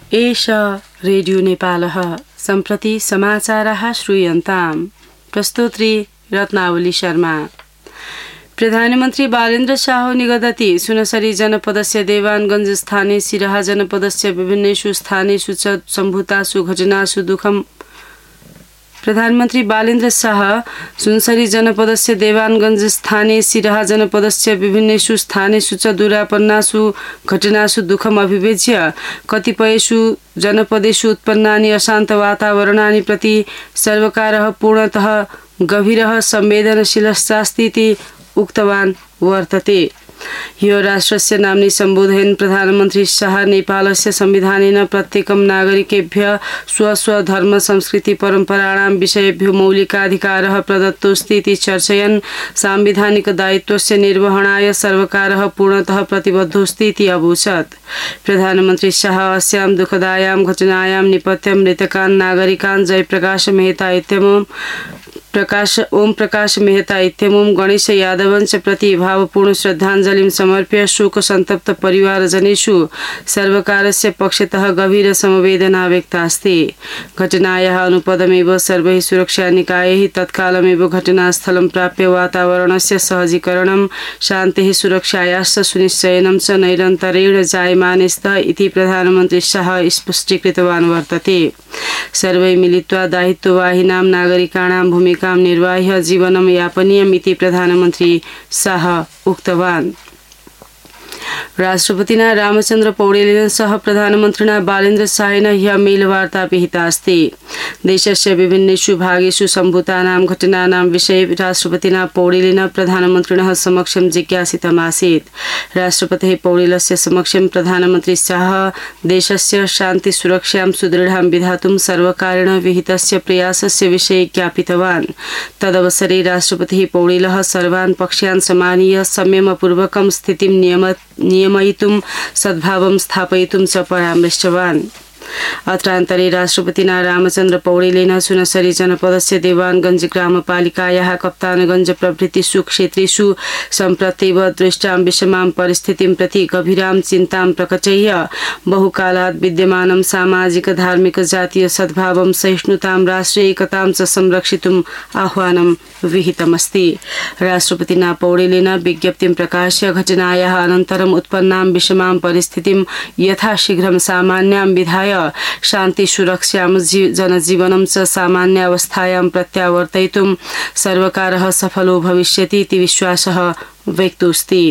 एष रेडियो नेपालः सम्प्रति समाचाराः श्रूयन्ताम्। प्रस्तोत्री रत्नावली शर्मा। प्रधानमन्त्री बालेन्द्र शाह निगदति सुनसरी जनपदस्य देवानगञ्ज स्थाने सिराहा जनपदस्य विभिन्नेषु स्थानेषु च सम्भूतासु घटनासु दुःखम्। प्रधानमन्त्री बालेन्द्र शाह सुनसरी जनपदस्य देवानगञ्ज स्थाने सिराहा जनपदस्य विभिन्नेषु स्थानेषु च दुरापन्नासु घटनासु दुःखम् अभिव्यज्य कतिपयेषु जनपदेषु उत्पन्नानि अशान्त वातावरणानि प्रति सर्वकारः पूर्णतः गभीरः संवेदनशीलश्चास्ति इति उक्तवान् वर्तते। यो राष्ट्रस्य नाम्नि सम्बोधयन् प्रधानमन्त्री शाह नेपालस्य संविधानेन प्रत्येकं नागरिकेभ्यः स्व धर्म संस्कृति परम्पराणां विषयेभ्यो मौलिकाधिकारः प्रदत्तोऽस्ति इति चर्चयन् सांविधानिक दायित्वस्य निर्वहणाय सर्वकारः पूर्णतः प्रतिबद्धोऽस्ति इति अवोचत्। प्रधानमन्त्री शाह अस्यां दुःखदायां घटनायां निपत्यं मृतकान् नागरिकान् जयप्रकाश मेहता इत्यमुम् ओम प्रकाश मेहता इत्यमुं गणेश यादवञ्च प्रति भावपूर्ण श्रद्धाञ्जलिं समर्प्य शोक संतप्त परिवारजनेषु सर्वकारस्य पक्षतः गभीर समवेदना व्यक्ता अस्ति। घटनायाः अनुपदमेव सर्वैः सुरक्षानिकायैः तत्कालमेव घटनास्थलं प्राप्य वातावरणस्य सहजीकरणं शान्तिः सुरक्षायाश्च सुनिश्चयनं च नैरन्तरेण जायमाने स्तः इति प्रधानमन्त्री शाह स्पष्टीकृतवान् वर्तते। सर्वै मिलित्वा दायित्ववाहिनां नागरिकाणां भूमिकां निर्वाह्य जीवनं यापनीयम् इति प्रधानमन्त्री शाह उक्तवान्। राष्ट्रपतिना रामचन्द्र पौडेलेन सह प्रधानमन्त्रिणा बालेन्द्र शाहेन ह्यः मेलवार्ता विहिता अस्ति। देशस्य विभिन्नेषु भागेषु सम्भूतानां घटनानां विषये राष्ट्रपतिना पौडेलेन प्रधानमन्त्रिणः समक्षं जिज्ञासितमासीत्। राष्ट्रपतेः पौडेलस्य समक्षं प्रधानमन्त्री शाह देशस्य शान्ति सुरक्षां सुदृढां विधातुं सर्वकारेण विहितस्य प्रयासस्य विषये ज्ञापितवान्। तदवसरे राष्ट्रपतिः पौडेलः सर्वान् पक्षान् समानीय संयमपूर्वकं स्थितिं नियमयितुं सद्भावं स्थापयितुं च परामृष्टवान्। अत्रान्तरे राष्ट्रपतिना रामचन्द्र पौडेलेन सुनसरी जनपदस्य देवानगञ्ज ग्रामपालिकायाः कप्तानगञ्ज प्रभृतिषु क्षेत्रेषु सम्प्रत्येव दृष्टां विषमां परिस्थितिं प्रति गभीरां चिन्तां प्रकटय्य बहुकालात् विद्यमानं सामाजिक धार्मिक जातीय सद्भावं सहिष्णुतां राष्ट्रिय एकतां च संरक्षितुम् आह्वानं विहितमस्ति। राष्ट्रपतिना पौडेलेन विज्ञप्तिं प्रकाश्य घटनायाः अनन्तरम् उत्पन्नां विषमां परिस्थितिं यथाशीघ्रं सामान्यां विधाय शान्ति सुरक्षां जनजीवनं च सामान्यावस्थायां प्रत्यावर्तयितुं सर्वकारः सफलो भविष्यति इति विश्वासः व्यक्तोऽस्ति।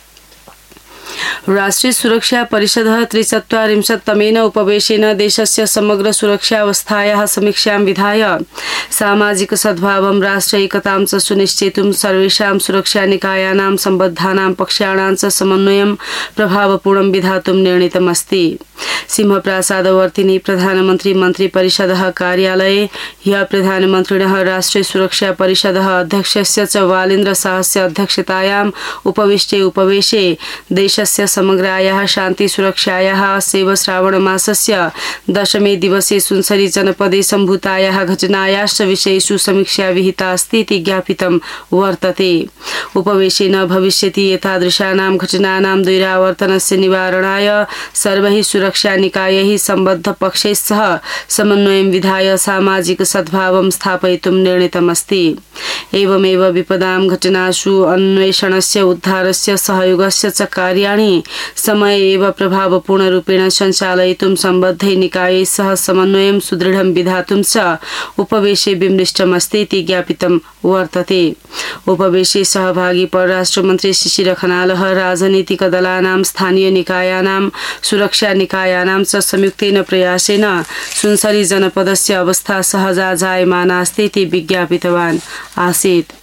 राष्ट्रिय सुरक्षा परिषदः 43तमेन उपवेशेन देशस्य समग्र सुरक्षावस्थायाः समीक्षां विधाय सामाजिक सद्भावं राष्ट्र एकतां च सुनिश्चेतुं सर्वेषां सुरक्षानिकायानां सम्बद्धानां पक्षाणां च समन्वयं प्रभावपूर्णं विधातुं निर्णीतमस्ति। सिंहप्रासादवर्तिनी प्रधानमन्त्री मन्त्रिपरिषदः कार्यालये ह्यः प्रधानमन्त्रिणः राष्ट्रिय सुरक्षा परिषदः अध्यक्षस्य च वालेन्द्र शाहस्य अध्यक्षतायाम् उपवेशे देशस्य समग्रायाः शान्ति सुरक्षायाः अस्य श्रावण मासस्य 10मे दिवसे सुनसरी जनपदे सम्भूतायाः घटनायाश्च विषयेषु समीक्षा विहिता अस्ति इति ज्ञापितं वर्तते। उपवेशेन भविष्यति एतादृशानां घटनानां द्वैरावर्तनस्य निवारणाय सर्वैः सुरक्षानिकायैः सम्बद्ध पक्षैः सह समन्वयं विधाय सामाजिक सद्भावं स्थापयितुं निर्णीतमस्ति। एवमेव विपदां घटनासु अन्वेषणस्य उद्धारस्य सहयोगस्य च कार्याणि समये एव प्रभावपूर्णरूपेण सञ्चालयितुं सम्बद्धैः निकायैः सह समन्वयं सुदृढं विधातुं च उपवेशे विमृष्टमस्ति इति ज्ञापितं वर्तते। उपवेशे सहभागी परराष्ट्रमन्त्री शिशिर खनालः राजनीतिक दलानां स्थानीय निकायानां सुरक्षा निकायानां च संयुक्तेन प्रयासेन सुनसरी जनपदस्य अवस्था सहजा जायमाना अस्ति इति विज्ञापितवान् आसीत्।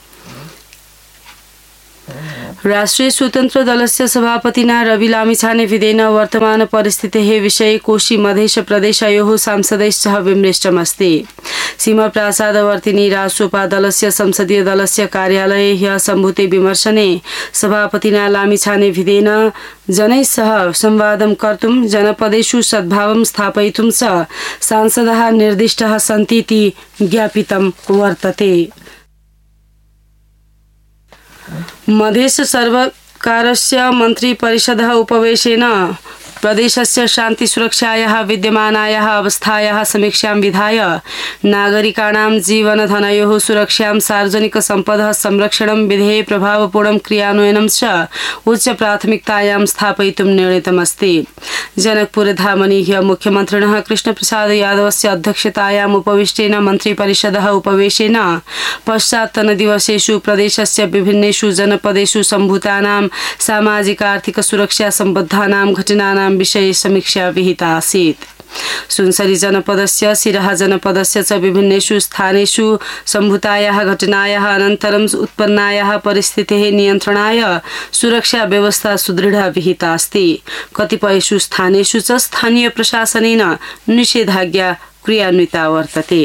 राष्ट्रिय स्वतन्त्र दलस्य सभापतिना रवि लामिछानेविदेन वर्तमान परिस्थितेः विषये कोशी मधेश प्रदेशयोः सांसदैश्च विमृष्टमस्ति। सिंहप्रासादवर्तिनी रासोपा दलस्य संसदीय दलस्य कार्यालये ह्यः सम्भूते विमर्शने सभापतिना लामिछानेविदेन जनैः सह संवादं कर्तुं जनपदेषु सद्भावं स्थापयितुं च सांसदाः निर्दिष्टाः सन्ति इति ज्ञापितं वर्तते। मधेश सर्वकारस्य मन्त्रिपरिषदः उपवेशेन प्रदेशस्य शान्ति सुरक्षायाः विद्यमानायाः अवस्थायाः समीक्षां विधाय नागरिकाणां जीवनधनयोः सुरक्षां सार्वजनिक सम्पदः संरक्षणं विधेये प्रभावपूर्णं क्रियान्वयनं च उच्च प्राथमिकतायां स्थापयितुं निर्णीतमस्ति। जनकपुरधामनि ह्यः मुख्यमन्त्रिणः कृष्णप्रसाद यादवस्य अध्यक्षतायाम् उपविष्टेन मन्त्रिपरिषदः उपवेशेन पश्चात्तनदिवसेषु प्रदेशस्य विभिन्नेषु जनपदेषु सम्भूतानां सामाजिक आर्थिक सुरक्षा सम्बद्धानां घटनानां विषये समीक्षा विहिता आसीत्। सुनसरी जनपदस्य सिराहा जनपदस्य च विभिन्नेषु स्थानेषु सम्भूतायाः घटनायाः अनन्तरम् उत्पन्नायाः परिस्थितेः नियन्त्रणाय सुरक्षा व्यवस्था सुदृढा विहिता अस्ति। कतिपयेषु स्थानेषु च स्थानीय प्रशासनेन निषेधाज्ञा क्रियान्विता वर्तते।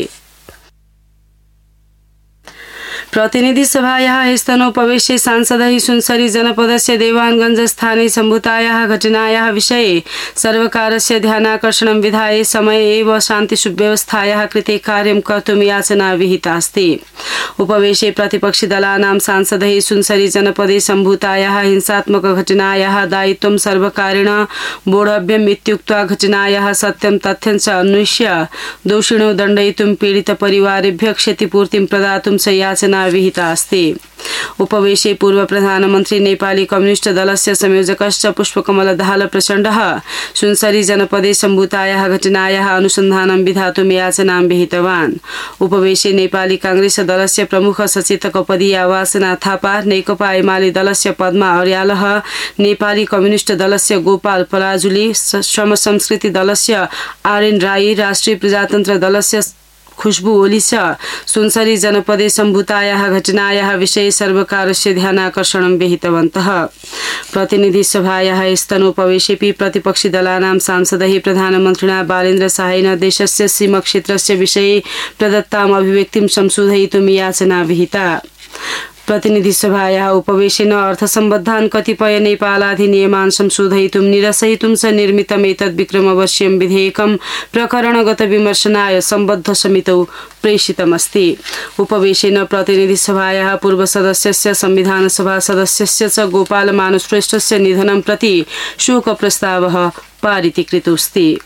प्रतिनिधि सभायाः स्तनोपवेशे सांसदैः सुनसरी जनपदस्य देवानगंज स्थाने सम्भूतायाः घटनायाः विषये सर्वकारस्य ध्यानाकर्षणं विधाय समये एव शान्तिसुव्यवस्थायाः कृते कार्यं कर्तुं याचना विहिता अस्ति। उपवेशे प्रतिपक्षिदलानां सांसदैः सुनसरी जनपदे सम्भूतायाः हिंसात्मक घटनायाः दायित्वं सर्वकारेण बोढव्यम् इत्युक्त्वा घटनायाः सत्यं तथ्यं च अन्विष्य दोषिणो दण्डयितुं पीडितपरिवारेभ्यः क्षतिपूर्तिं प्रदातुं च याचना विहिता अस्ति। उपवेशे पूर्व प्रधानमन्त्री नेपाली कम्युनिस्ट दलस्य संयोजकश्च पुष्पकमल दाहाल प्रचण्डः सुनसरी जनपदे सम्भूतायाः घटनायाः अनुसन्धानं विधातुं याचनां विहितवान्। उपवेशे नेपाली कांग्रेस दलस्य प्रमुख सचेतक पदीया वासना थापा, नेकपा एमाले दलस्य पद्मा अर्यालः, नेपाली कम्युनिस्ट दलस्य गोपाल पलाजुली, श्रम संस्कृति दलस्य आरएन राई, राष्ट्रिय प्रजातन्त्र दलस्य खुशबू ओली च सुनसरी जनपदे सम्भूतायाः घटनायाः विषये सर्वकारस्य ध्यानाकर्षणं विहितवन्तः। प्रतिनिधि सभायाः स्तनोपवेशेपि प्रतिपक्षिदलानां सांसदैः प्रधानमन्त्रिणा बालेन्द्र शाहेन देशस्य सीमाक्षेत्रस्य विषये प्रदत्ताम् अभिव्यक्तिं संशोधयितुं याचना विहिता। प्रतिनिधि सभायाः उपवेशेन अर्थसम्बद्धान् कतिपय नेपालाधिनियमान् संशोधयितुं निरसयितुं च निर्मितम् एतद् विक्रमवर्षीयं विधेयकं प्रकरणगत विमर्शनाय सम्बद्ध समितौ प्रेषितमस्ति। उपवेशेन प्रतिनिधि सभायाः पूर्व सदस्यस्य संविधान सभा सदस्यस्य च गोपाल मानुश्रेष्ठस्य निधनं प्रति शोक प्रस्तावः पारितीकृतोऽस्ति।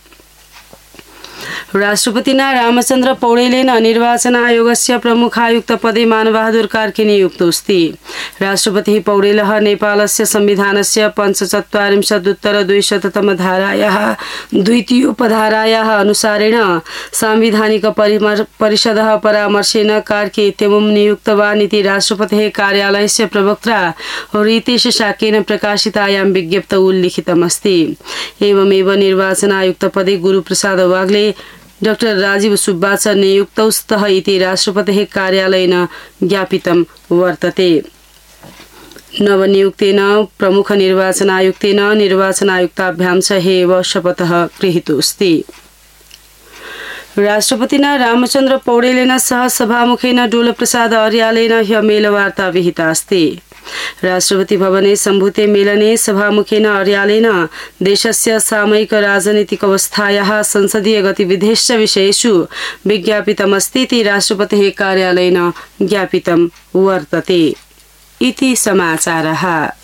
राष्ट्रपतिना रामचन्द्र पौडेलेन निर्वाचन आयोगस्य प्रमुखायुक्त पदे मानबहादुर कार्की नियुक्तोऽस्ति। राष्ट्रपतिः पौडेलः नेपालस्य संविधानस्य 45-उत्तर-200 धारायाः द्वितीयोपधारायाः अनुसारेण सांविधानिक परिषदः परामर्शेन कार्की इत्यमुं नियुक्तवान् इति राष्ट्रपतेः कार्यालयस्य प्रवक्त्रा रितेश शाक्येन प्रकाशितायां विज्ञप्तौ उल्लिखितमस्ति। एवमेव निर्वाचन आयुक्त पदे गुरुप्रसाद वाग्ले, डाक्टर राजीव सुब्बा च नियुक्तौ स्तः इति राष्ट्रपतेः कार्यालयेन ज्ञापितं वर्तते। नवनियुक्तेन प्रमुख निर्वाचन आयुक्तेन निर्वाचन आयुक्ताभ्यां च एव शपथः गृहीतोऽस्ति। राष्ट्रपतिना रामचन्द्र पौडेलेन सह सभामुखेन डोलप्रसाद अर्यालेन ह्यः मेलवार्ता विहिता अस्ति। राष्ट्रपति भवने सम्भूते मेलने सभामुखेन अर्यालेन देशस्य सामयिक राजनीतिक अवस्थायाः संसदीय गतिविधेश्च विषयेषु विज्ञापितमस्ति इति राष्ट्रपतेः कार्यालयेन ज्ञापितं वर्तते। इति समाचारः।